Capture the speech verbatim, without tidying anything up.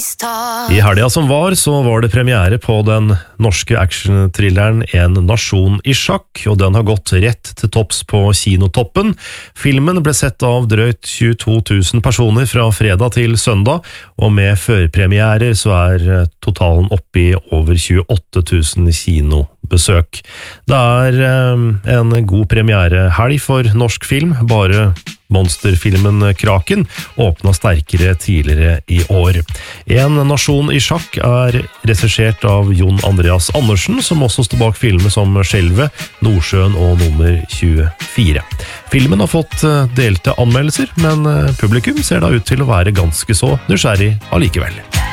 mistak. I helga som var, så var det premiere på den norske action-thrilleren En nasjon i sjakk, og den har gått rett til topps på kinotoppen. Filmen ble sett av drøyt tjueto tusen personer fra fredag til søndag, og med førpremierer så er totalen oppe i over tjueåtte tusen kinobesøk. Det er en god premierehelg for norsk film, bare monsterfilmen Kraken åpnet sterkere tidligere i år. En nasjon i sjakk er regissert av Jon Andreas Andersen, som også står bak filmer som Skjelvet, Nordsjøen og nummer tjuefire. Filmen har fått delte anmeldelser, men publikum ser da ut til å være ganske så nysgjerrig allikevel.